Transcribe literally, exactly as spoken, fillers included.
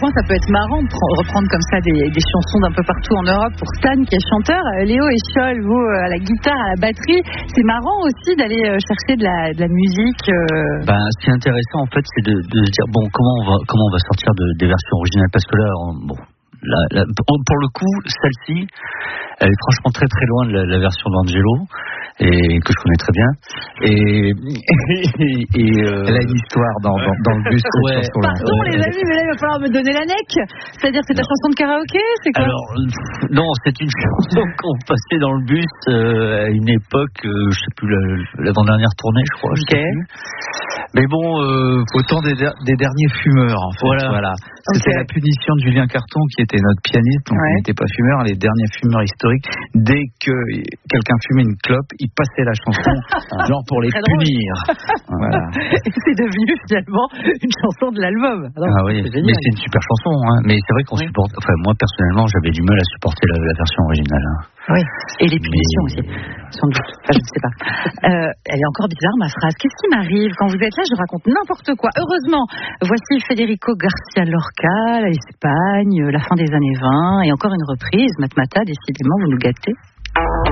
ça peut être marrant de reprendre comme ça des, des chansons d'un peu partout en Europe pour Stan qui est chanteur, Léo et Scholl, vous à la guitare, à la batterie. C'est marrant aussi d'aller chercher de la, de la musique. Euh... Ben, ce qui est intéressant en fait, c'est de, de se dire bon, comment on va, comment on va sortir de, des versions originales, parce que là, on, bon. La, la, pour le coup, celle-ci, elle est franchement très très loin de la, la version d'Angelo, et que je connais très bien. Et, et, et euh... elle a une histoire dans, dans, dans le bus. Ouais. Pardon ouais. les amis, mais là il va falloir me donner la neck. C'est-à-dire c'est ta chanson de karaoké, c'est quoi? Alors non, c'est une chanson qu'on passait dans le bus euh, à une époque, euh, je sais plus la, l'avant-dernière tournée, je crois. Okay. Je sais plus. Mais bon, euh, au temps des, der- des derniers fumeurs, en fait. Voilà. voilà. C'était okay. la punition de Julien Carton, qui était notre pianiste, donc ouais. il n'était pas fumeur. Les derniers fumeurs historiques, dès que quelqu'un fumait une clope, ils passaient la chanson, genre pour les punir. Voilà. Et c'est devenu finalement une chanson de l'album. Alors, ah oui, c'est mais c'est une super chanson. Hein. Mais c'est vrai qu'on oui. supporte. Enfin, moi personnellement, j'avais du mal à supporter la, la version originale. Hein. Oui. Et les punitions mais... aussi, sans doute. Enfin, je ne sais pas. Euh, elle est encore bizarre ma phrase. Qu'est-ce qui m'arrive quand vous êtes là? Je raconte n'importe quoi. Heureusement, voici Federico Garcia Lorca, l'Espagne, la fin des années vingt, et encore une reprise. Matmata, décidément, vous nous gâtez.